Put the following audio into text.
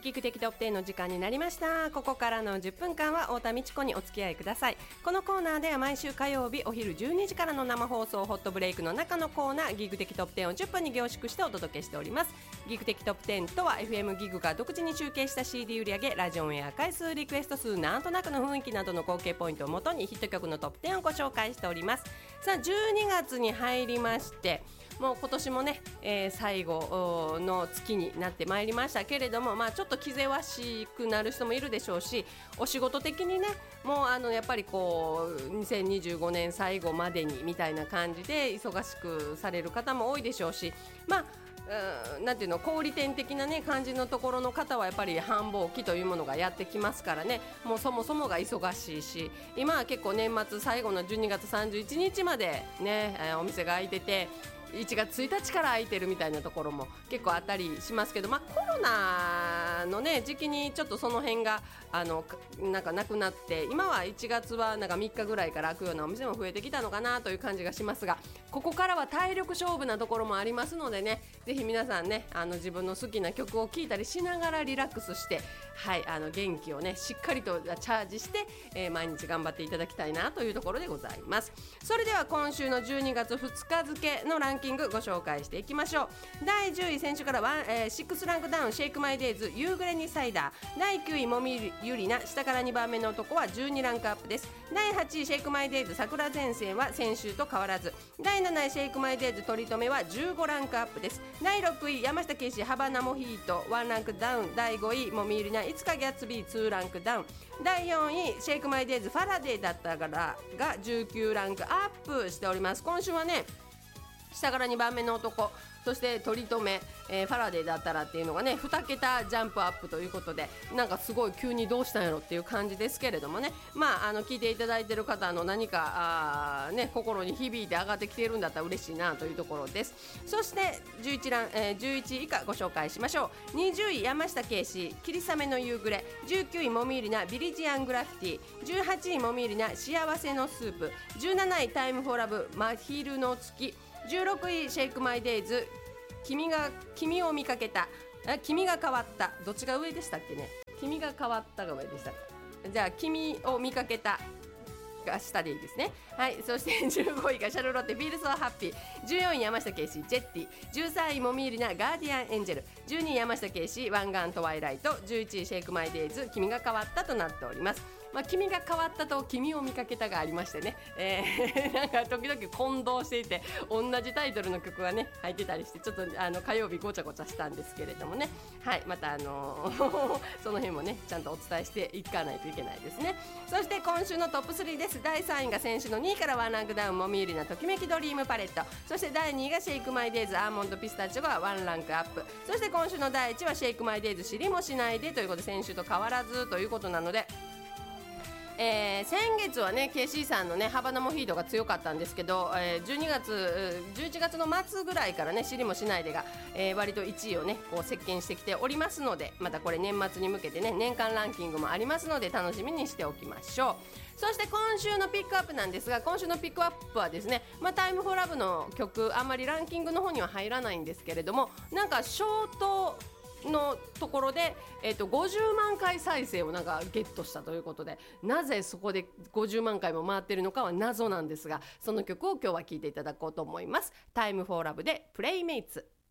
ギク的トップ10の時間になりました。ここからの10分間は太田美智子にお付き合いください。このコーナーでは毎週火曜日お昼12時からの生放送ホットブレイクの中のコーナーギグ的トップ10を10分に凝縮してお届けしております。ギグ的トップ10とは FM ギグが独自に集計した CD 売上、ラジオンエア回数、リクエスト数、なんとなくの雰囲気などの合計ポイントをもとにヒット曲のトップ10をご紹介しております。さあ12月に入りまして、もう今年もね、最後の月になってまいりましたけれども、ちょっと気ぜわしくなる人もいるでしょうし、お仕事的にねもうやっぱりこう2025年最後までにみたいな感じで忙しくされる方も多いでしょうし、なんていうの、小売店的な、ね、感じのところの方はやっぱり繁忙期というものがやってきますからね、もうそもそもが忙しいし、今は結構年末最後の12月31日まで、ね、お店が開いてて1月1日から空いてるみたいなところも結構あったりしますけど、コロナの、ね、時期にちょっとその辺がなんかなくなって、今は1月はなんか3日ぐらいから開くようなお店も増えてきたのかなという感じがしますが、ここからは体力勝負なところもありますのでね、ぜひ皆さんね自分の好きな曲を聴いたりしながらリラックスして、元気をねしっかりとチャージして、毎日頑張っていただきたいなというところでございます。それでは今週の12月2日付のランキングご紹介していきましょう。第10位、先週から6ランクダウン、シェイクマイデイズ夕暮れにサイダー。第9位、もみゆりな下から2番目の男は12ランクアップです。第8位、シェイクマイデイズ桜前線は先週と変わらず。第7位、シェイクマイデイズ取り留めは15ランクアップです。第6位、山下圭司ハバナモヒート1ランクダウン。第5位、もみゆりないつかギャッツビー2ランクダウン。第4位、シェイクマイデイズファラデーだったからが19ランクアップしております。今週はね下から2番目の男、そして取り留め、ファラデーだったらっていうのがね2桁ジャンプアップということで、なんかすごい急にどうしたんやろっていう感じですけれどもね、聞いていただいている方の何か心に響いて上がってきているんだったら嬉しいなというところです。そして11位以下ご紹介しましょう。20位、山下圭司霧雨の夕暮れ。19位、もみゆりなビリジアングラフィティ。18位、もみゆりな幸せのスープ。17位、タイムフォーラブ真昼の月。16位、シェイクマイデイズ君を見かけた、君が変わった、どっちが上でしたっけね。君が変わったが上でした。じゃあ君を見かけたが下でいいですね。はい、そして15位がシャルロッテフィールソーハッピー。14位、山下圭司ジェッティ。13位、もみゆりなガーディアンエンジェル。12位、山下圭司湾岸トワイライト。11位、シェイクマイデイズ君が変わったとなっております。君が変わったと君を見かけたがありましてね、なんか時々混同していて同じタイトルの曲がね入ってたりして、ちょっと火曜日ごちゃごちゃしたんですけれどもね、はい、またその辺もねちゃんとお伝えしていかないといけないですね。そして今週のトップ3です。第3位が先週の2位からワンランクダウン、もみゆりなときめきドリームパレット。そして第2位がシェイクマイデイズアーモンドピスタチオがワンランクアップ。そして今週の第1位はシェイクマイデイズ知りもしないでということで、先週と変わらずということなので、先月はねケイシーさんのねハバナモヒートが強かったんですけど、11月の末ぐらいからね知りもしないでが、割と1位をねこう席巻してきておりますので、またこれ年末に向けてね年間ランキングもありますので楽しみにしておきましょう。そして今週のピックアップなんですが、今週のピックアップはですね、タイムフォーラブの曲あんまりランキングの方には入らないんですけれども、なんかショートのところで、50万回再生をなんかゲットしたということで、なぜそこで50万回も回っているのかは謎なんですが、その曲を今日は聴いていただこうと思います。タイムフォーラブでプレイメイツ。